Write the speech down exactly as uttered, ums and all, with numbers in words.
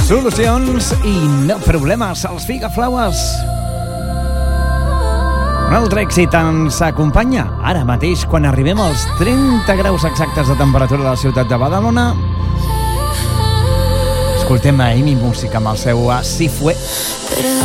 Solucions i no problemes, els Figaflaues. Un altre èxit ens acompanya ara mateix quan arribem als trenta graus exactes de temperatura de la ciutat de Badalona. Escoltem a Amy Music amb el seu Si Fue.